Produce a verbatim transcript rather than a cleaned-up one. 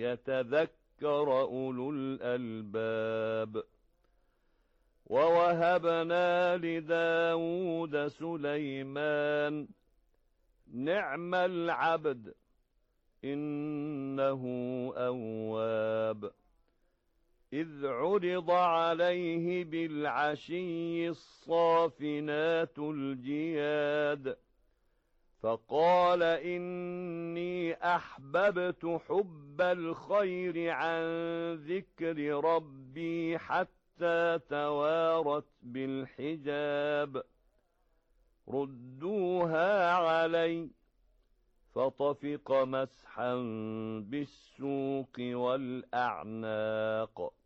ليتذكر أولو الألباب. ووهبنا لداود سليمان نعم العبد إنه أواب. إذ عرض عليه بالعشي الصافنات الجياد فقال إني أحببت حب الخير عن ذكر ربي حتى توارت بالحجاب. ردوها علي فطفق مسحا بالسوق والأعناق.